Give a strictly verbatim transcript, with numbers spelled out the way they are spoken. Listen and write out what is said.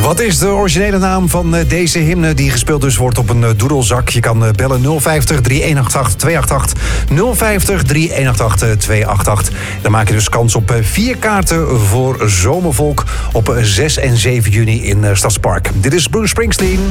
Wat is de originele naam van deze hymne die gespeeld dus wordt op een doedelzak? Je kan bellen nul vijftig, drie een acht acht, twee acht acht. nul vijftig, drie een acht acht, twee acht acht. Dan maak je dus kans op vier kaarten voor Zomervolk op zes en zeven juni in Stadspark. Dit is Bruce Springsteen.